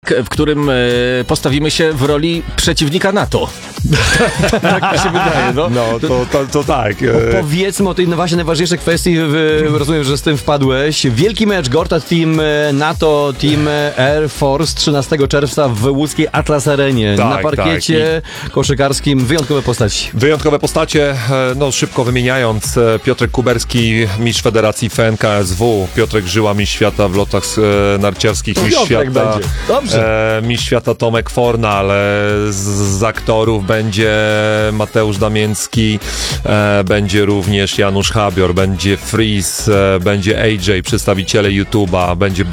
odcinek, w którym postawimy się w roli przeciwnika NATO. Tak mi się wydaje, no. No, to tak. Powiedzmy o tej właśnie najważniejszej kwestii, rozumiem, że z tym wpadłeś. Wielki mecz Gortat Team NATO Team Air Force 13 czerwca w łódzkiej Atlas Arenie. Tak, Na parkiecie koszykarskim wyjątkowe postaci. Wyjątkowe postacie, no szybko wymieniając, Piotrek Kuberski, mistrz Federacji FNKSW, Piotrek Żyła, mistrz świata w lotach narciarskich, mistrz Piotrek świata, będzie. Dobrze. mistrz świata Tomek Fornal, z aktorów będzie Mateusz Damięcki, będzie również Janusz Habior, będzie Freeze, będzie AJ, przedstawiciele YouTube'a, będzie